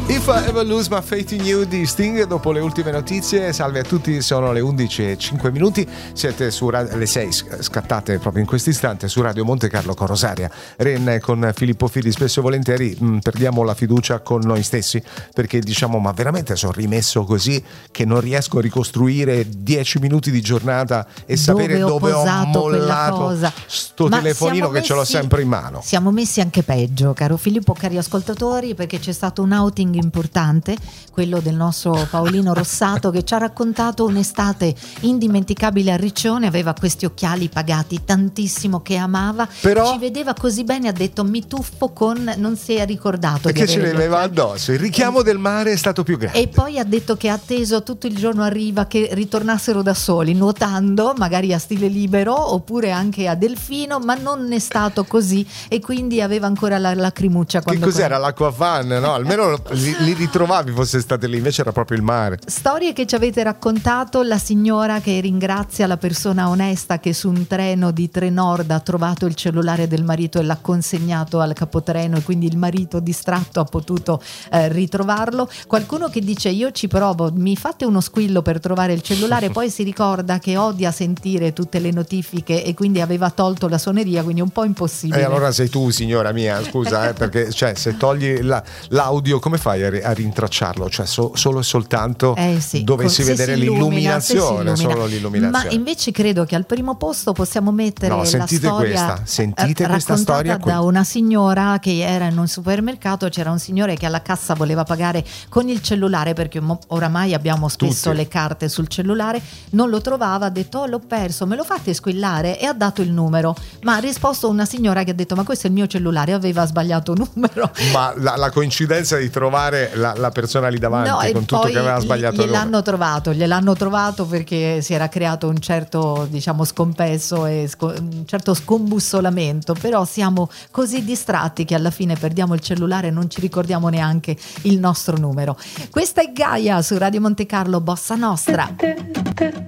If I Ever Lose My Faith in You di Sting, dopo le ultime notizie. Salve a tutti, sono le 11:05. Siete su le 6 scattate proprio in questo istante su Radio Monte Carlo con Rosaria Ren, con Filippo Fili. Spesso e volentieri perdiamo la fiducia con noi stessi, perché diciamo: ma veramente sono rimesso così che non riesco a ricostruire 10 minuti di giornata e sapere dove ho mollato sto telefonino che ce l'ho sempre in mano. Siamo messi anche peggio, caro Filippo, cari ascoltatori, perché c'è stato un outing importante, quello del nostro Paolino Rossato, che ci ha raccontato un'estate indimenticabile a Riccione. Aveva questi occhiali pagati tantissimo che amava, però ci vedeva così bene, ha detto mi tuffo con, non si è ricordato perché ce li aveva addosso, il richiamo del mare è stato più grande. E poi ha detto che ha atteso tutto il giorno a riva che ritornassero da soli, nuotando magari a stile libero oppure anche a delfino, ma non è stato così, e quindi aveva ancora la lacrimuccia. Che cos'era, l'acquafan, no? Almeno li ritrovavi fosse state lì, invece era proprio il mare. Storie che ci avete raccontato, la signora che ringrazia la persona onesta che su un treno di Trenord ha trovato il cellulare del marito e l'ha consegnato al capotreno, e quindi il marito distratto ha potuto ritrovarlo. Qualcuno che dice io ci provo, mi fate uno squillo per trovare il cellulare, poi si ricorda che odia sentire tutte le notifiche e quindi aveva tolto la suoneria, quindi è un po' impossibile. E allora sei tu, signora mia, scusa, perché cioè se togli l'audio come fai a rintracciarlo? Cioè solo e soltanto sì, dovessi vedere l'illuminazione, solo l'illuminazione. Ma invece credo che al primo posto possiamo mettere la storia sentite questa storia da una signora che era in un supermercato. C'era un signore che alla cassa voleva pagare con il cellulare, perché oramai abbiamo spesso le carte sul cellulare, non lo trovava, ha detto l'ho perso, me lo fate squillare, e ha dato il numero, ma ha risposto una signora che ha detto ma questo è il mio cellulare, aveva sbagliato numero. Ma la coincidenza di trovare la persona lì davanti, con tutto che aveva sbagliato il numero. Gliel'hanno trovato perché si era creato un certo, diciamo, scompenso e un certo scombussolamento, però siamo così distratti che alla fine perdiamo il cellulare e non ci ricordiamo neanche il nostro numero. Questa è Gaia su Radio Monte Carlo, Bossa Nostra.